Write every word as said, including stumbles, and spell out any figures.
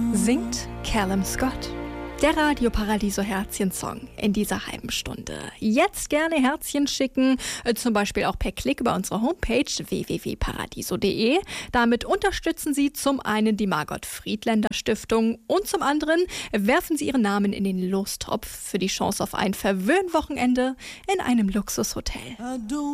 Singt Callum Scott. Der Radio Paradiso Herzchen-Song in dieser halben Stunde. Jetzt gerne Herzchen schicken, zum Beispiel auch per Klick über unsere Homepage w w w punkt paradiso punkt de. Damit unterstützen Sie zum einen die Margot Friedländer Stiftung und zum anderen werfen Sie Ihren Namen in den Lostopf für die Chance auf ein Verwöhnwochenende in einem Luxushotel.